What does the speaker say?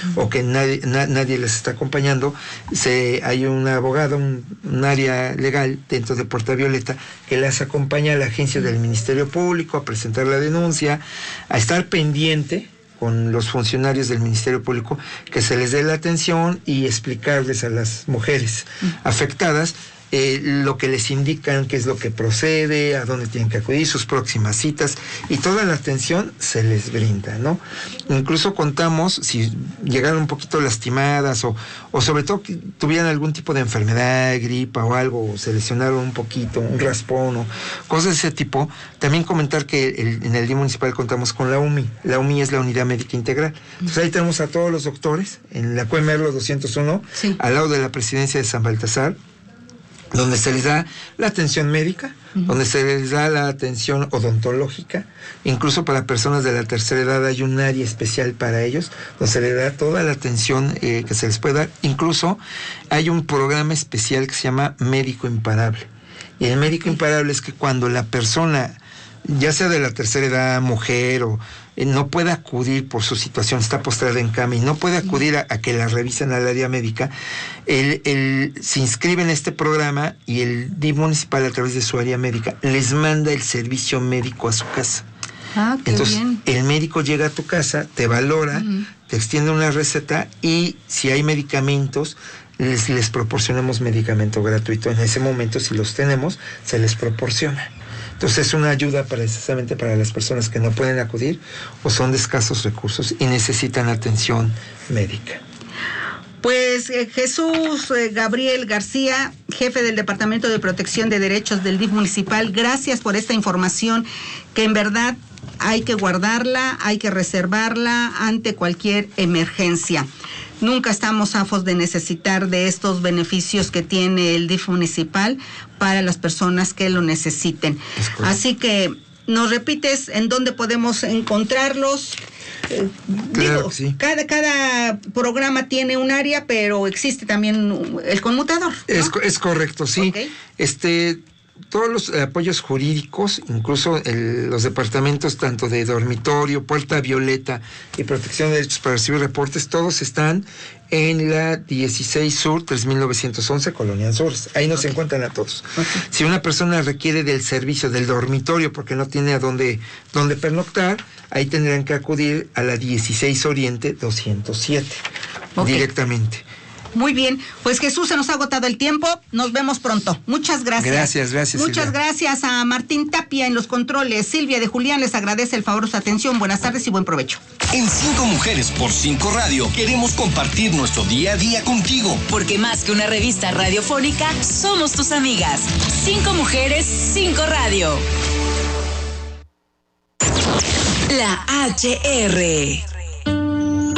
o que nadie les está acompañando, hay un abogado, un área legal dentro de Puerta Violeta que las acompaña a la agencia del Ministerio Público a presentar la denuncia, a estar pendiente con los funcionarios del Ministerio Público, que se les dé la atención y explicarles a las mujeres afectadas lo que les indican, qué es lo que procede, a dónde tienen que acudir, sus próximas citas, y toda la atención se les brinda, ¿no? Incluso contamos, si llegaron un poquito lastimadas o sobre todo que tuvieran algún tipo de enfermedad, gripa o algo, o se lesionaron un poquito, un raspón o cosas de ese tipo, también comentar que en el DIF municipal contamos con la UMI. La UMI es la Unidad Médica Integral. Entonces ahí tenemos a todos los doctores en la Cue Merlo 201, sí, al lado de la presidencia de San Baltasar, donde se les da la atención médica, donde se les da la atención odontológica, incluso para personas de la tercera edad hay un área especial para ellos, donde se les da toda la atención que se les puede dar. Incluso hay un programa especial que se llama Médico Imparable. Y el médico imparable es que cuando la persona, ya sea de la tercera edad, mujer o no puede acudir por su situación, está postrada en cama y no puede acudir a que la revisen al área médica, él se inscribe en este programa y el DIF municipal, a través de su área médica, les manda el servicio médico a su casa. Entonces, bien, el médico llega a tu casa, te valora, te extiende una receta y si hay medicamentos, les proporcionamos medicamento gratuito. En ese momento, si los tenemos, se les proporciona. Entonces es una ayuda precisamente para las personas que no pueden acudir o son de escasos recursos y necesitan atención médica. Pues Jesús Gabriel García, jefe del Departamento de Protección de Derechos del DIF municipal, gracias por esta información que en verdad hay que guardarla, hay que reservarla ante cualquier emergencia. Nunca estamos afos de necesitar de estos beneficios que tiene el DIF municipal para las personas que lo necesiten. Así que, ¿nos repites en dónde podemos encontrarlos? Claro, sí. Cada programa tiene un área, pero existe también el conmutador, ¿no? Es correcto, sí. Okay. Todos los apoyos jurídicos, incluso los departamentos tanto de dormitorio, Puerta Violeta y Protección de Derechos para recibir reportes, todos están en la 16 Sur, 3911, Colonia Anzures. Ahí nos encuentran a todos. Si una persona requiere del servicio del dormitorio porque no tiene a dónde pernoctar, ahí tendrán que acudir a la 16 Oriente 207 directamente. Muy bien, pues Jesús, se nos ha agotado el tiempo, nos vemos pronto. Muchas gracias. Gracias. Muchas gracias a Martín Tapia en los controles. Silvia de Julián les agradece el favor de su atención. Buenas tardes y buen provecho. En 5 Mujeres por 5 Radio queremos compartir nuestro día a día contigo. Porque más que una revista radiofónica, somos tus amigas. 5 Mujeres, 5 Radio. La HR.